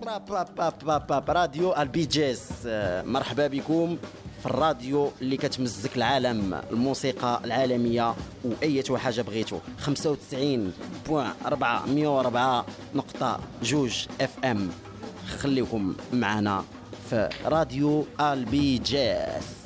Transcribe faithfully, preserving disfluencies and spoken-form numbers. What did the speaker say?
با با با با راديو البي جيز. مرحبا بكم في الراديو اللي كتمزك العالم، الموسيقى العالمية وأي حاجة بغيتو. خمسة وتسعين بوان أربعة مية وأربعة نقطة جوج اف ام. خليكم معنا في راديو البي جيز.